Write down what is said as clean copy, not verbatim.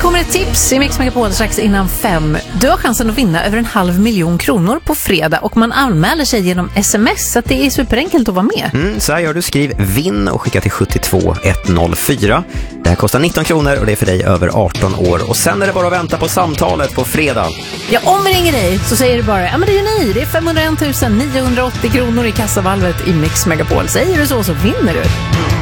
kommer ett tips i Mix Megapol strax innan 5. Du har chansen att vinna över 500 000 kronor på fredag och man anmäler sig genom sms, så att det är superenkelt att vara med. Så här gör du, skriv vinn och skicka till 72104. Det här kostar 19 kronor och det är för dig över 18 år. Och sen är det bara att vänta på samtalet på fredag. Ja, om vi ringer dig så säger du bara, ja men det är ni, det är 501 980 kronor i kassavalvet i Mix Megapol. Säger du så vinner du.